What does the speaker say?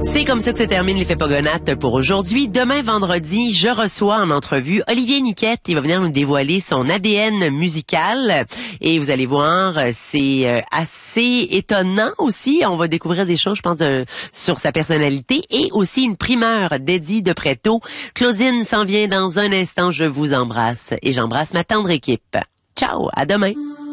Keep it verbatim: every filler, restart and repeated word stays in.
C'est comme ça que se termine l'effet Pogonates pour aujourd'hui. Demain, vendredi, je reçois en entrevue Olivier Niquette. Il va venir nous dévoiler son A D N musical. Et vous allez voir, c'est assez étonnant aussi. On va découvrir des choses, je pense, de, sur sa personnalité. Et aussi une primeur d'Eddie de Préto. Claudine s'en vient dans un instant. Je vous embrasse. Et j'embrasse ma tendre équipe. Ciao, à demain.